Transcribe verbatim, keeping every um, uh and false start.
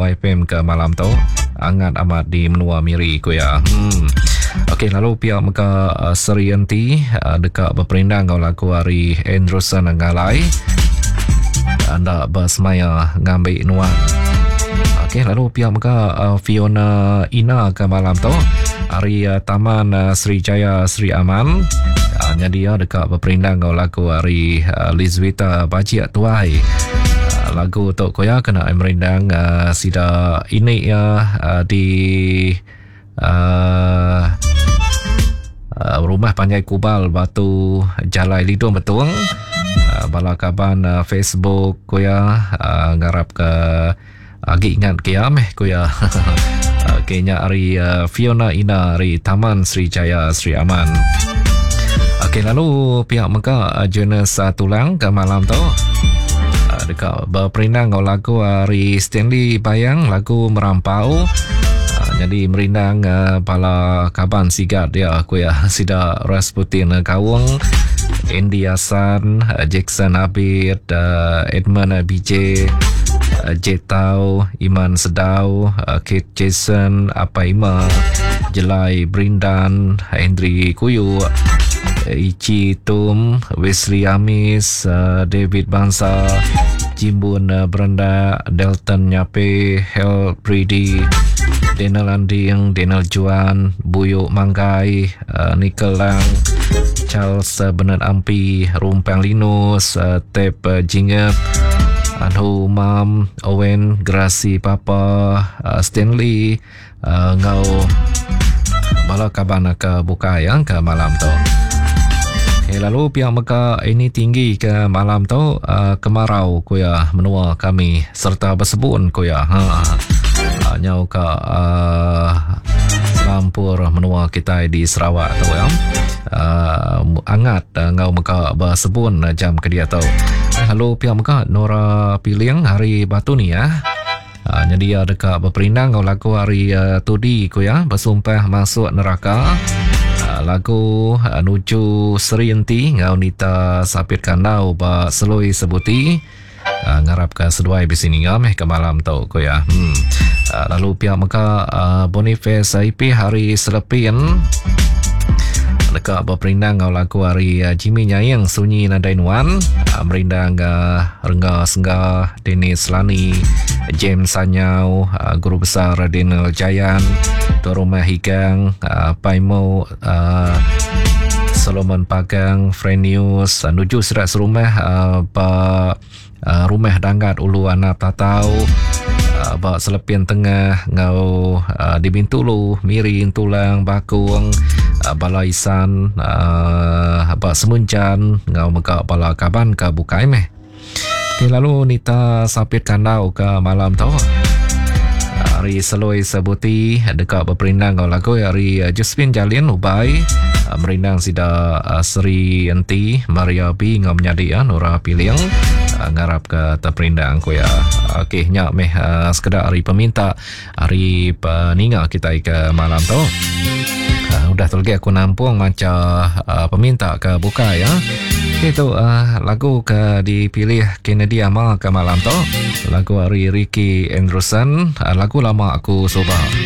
Y P M ke malam tu. Angat amat di menua miri ko ya. Hmm. Okey, lalu pihak meka uh, Seri Enti uh, dekat berperindang kau laku hari Andrewson ngalai. Anda bersemaya ngambil nuan. Okey, lalu pihak meka uh, Fiona Ina ke malam tu. Hari uh, Taman uh, Sri Jaya Sri Aman. Uh, jadi ya dekat berperindang kau laku hari uh, Lizwita Bajiak Tuai. Uh, lagu Tok Koya kena merindang uh, sida ini ya uh, di uh, uh, rumah Panjai Kubal Batu Jalai Lidung Betung. Uh, bala kaban uh, Facebook Koya uh, ngarap ke agi ingat kiam eh Koya. Kayaknya hari uh, Fiona Ina hari Taman Sri Jaya Sri Aman. Okey, lalu pihak Mekah uh, Jonas uh, Tulang ke malam tu uh, dekat berperindang kau lagu hari Stanley Bayang lagu Merampau. Uh, jadi merindang uh, pala kaban sigat dia aku ya sida Rasputin uh, Kawung, Andy Hasan, uh, Jackson Abid, uh, Edmund uh, B J, Uh, Jetau, Iman Sedau, uh, Kate Jason, Apa Ima, Jelai Brindan, Hendri Kuyu, uh, Ichi Tum, Wesley Amis, uh, David Bansa, Jimbun uh, Brenda, Delton Nyape, Hel Brady, Daniel Anding, Daniel Juan, Buyo Manggai, uh, Nickel Lang, Charles uh, Bernard Ampi, Rumpang Linus, uh, Tep uh, Jingep, Anhu Mam, Owen, Grasi Papa, uh, Stanley, uh, ngau bala kabana ke buka yang ke malam tu. Okay, lalu pihak Mekah ini tinggi ke malam tu uh, kemarau kuya menua kami serta bersebun kuya. Ha. Uh, nyau ke uh, Lampur menua kita di Sarawak tu ya. Uh, angat uh, ngau Mekah bersebun uh, jam ke dia tu. Halo pihak Mekah Nora Piliang hari batu ni ya. Uh, jadi ya dekat berperindang kau lagu hari uh, Tudi ko ya bersumpah masuk neraka. Uh, lagu uh, nuju Seri Enti ngau nita sapit kandau ba seloi sebuti. Uh, ngarap ke seduai di sini ngam eh ke malam tau ko ya. Hmm. Uh, lalu pihak Mekah uh, Boniface I P hari Selepin dekat berperindang kau laku hari uh, Jimmy Nyayang Sunyi Nadainuan, uh, merindang uh, Rengga Sengga Dennis Lani, James Sanyau, uh, Guru Besar Daniel Jayan, Tuan Rumah Higang, uh, Paimo, uh, Solomon Pagang, Frenius, uh, nuju serat serumah uh, ba, uh, Rumah Danggat Ulu Anap Tatau, uh, ba Selepin Tengah ngau uh, di Bintulu, Miri Tulang Bakung, Uh, bala Isan, uh, apa Semuncan, ngau meka bala kaban ke bukai meh. Okay, lalu nita sapit kandau ke malam tu. Hari Seloi Sebuti dekat berperindang kau lagu hari uh, Josephine Jalin Ubai, uh, merindang sida uh, Seri Enti Maria B ngau menyadi ya Nora Piliang uh, ngarap ke terperindang ko ya. Okey, nyak meh uh, sekedar hari peminta hari peninga kita ke malam tu. Uh, udah terlagi aku nampung macam uh, peminta ke buka ya. Itu uh, lagu ke dipilih Kennedy Amal ke malam tu. Lagu hari Ricky Andrewson, uh, lagu lama aku soba.